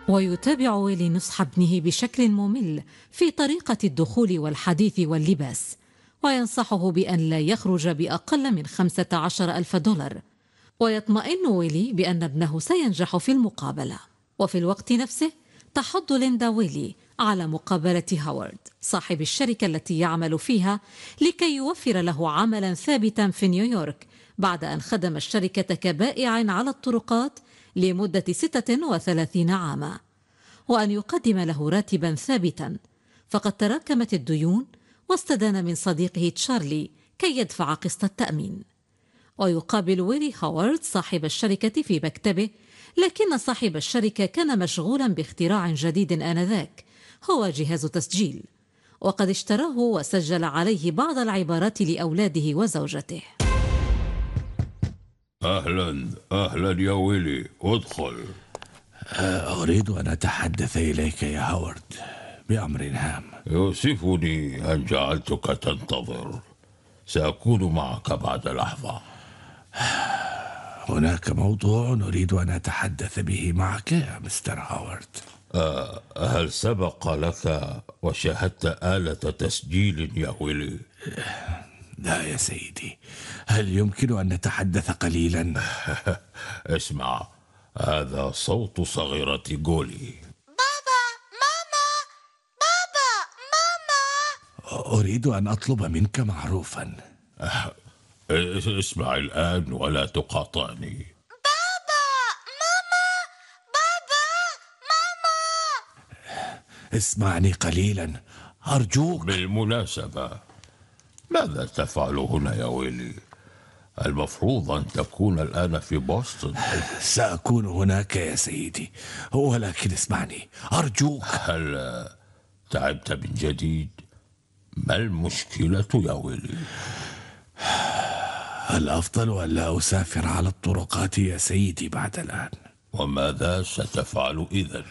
ويتابع ويلي نصح ابنه بشكل ممل في طريقة الدخول والحديث واللباس، وينصحه بأن لا يخرج بأقل من 15,000 دولار. ويطمئن ويلي بأن ابنه سينجح في المقابلة. وفي الوقت نفسه تحض ليندا ويلي على مقابلة هوارد صاحب الشركة التي يعمل فيها لكي يوفر له عملا ثابتا في نيويورك، بعد أن خدم الشركة كبائع على الطرقات لمدة 36 عاما، وأن يقدم له راتبا ثابتا. فقد تراكمت الديون، واستدان من صديقه تشارلي كي يدفع قسط التأمين. ويقابل ويلي هوارد صاحب الشركة في مكتبه، لكن صاحب الشركة كان مشغولا باختراع جديد آنذاك، هو جهاز تسجيل، وقد اشتراه وسجل عليه بعض العبارات لأولاده وزوجته. أهلا أهلا يا ويلي، ادخل. أريد أن أتحدث إليك يا هوارد بأمر هام. يؤسفني أن جعلتك تنتظر، سأكون معك بعد لحظة. هناك موضوع أريد أن أتحدث به معك يا مستر هوارد. هل سبق لك وشاهدت آلة تسجيل يا ويلي؟ لا يا سيدي، هل يمكن أن نتحدث قليلا؟ اسمع، هذا صوت صغيرة جولي. بابا، ماما، بابا، ماما. أريد أن أطلب منك معروفا. اسمع الآن ولا تقاطعني. بابا، ماما، بابا، ماما. اسمعني قليلا أرجوك. بالمناسبة، ماذا تفعل هنا يا ويلي؟ المفروض أن تكون الآن في بوسطن. سأكون هناك يا سيدي، ولكن اسمعني أرجوك. هل تعبت من جديد؟ ما المشكلة يا ويلي؟ الأفضل أن لا أسافر على الطرقات يا سيدي بعد الآن. وماذا ستفعل إذن؟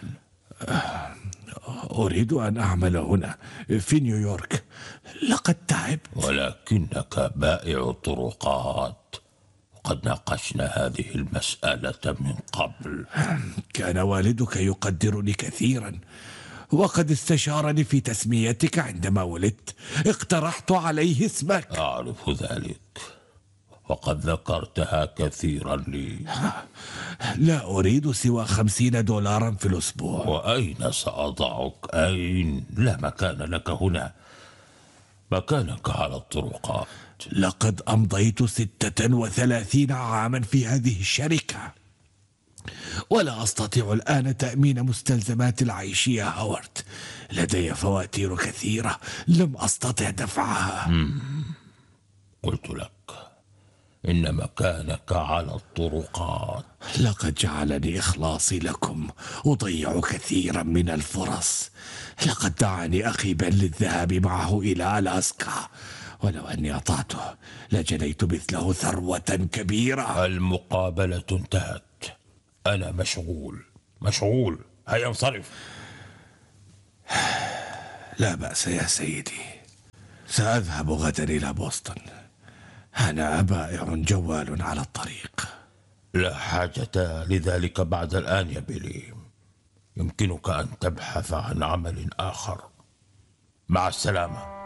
أريد أن أعمل هنا في نيويورك، لقد تعبت. ولكنك بائع طرقات، وقد ناقشنا هذه المسألة من قبل. كان والدك يقدرني كثيرا، وقد استشارني في تسميتك عندما ولدت. اقترحت عليه اسمك. أعرف ذلك، وقد ذكرتها كثيرا لي. لا أريد سوى 50 دولارا في الأسبوع. وأين سأضعك؟ أين؟ لا مكان لك هنا، مكانك على الطرقات. لقد أمضيت 36 عاما في هذه الشركة، ولا أستطيع الآن تأمين مستلزمات العيش يا هوارد. لدي فواتير كثيرة لم أستطع دفعها. قلت لك إن مكانك على الطرقات. لقد جعلني إخلاصي لكم أضيع كثيرا من الفرص. لقد دعاني أخي بن للذهاب معه إلى ألاسكا، ولو أني أطعته لجنيت مثله ثروة كبيرة. المقابلة انتهت، أنا مشغول، هيا انصرف. لا بأس يا سيدي، سأذهب غدا إلى بوسطن. أنا بائع جوال على الطريق. لا حاجة لذلك بعد الآن يا بيلي، يمكنك أن تبحث عن عمل آخر. مع السلامة.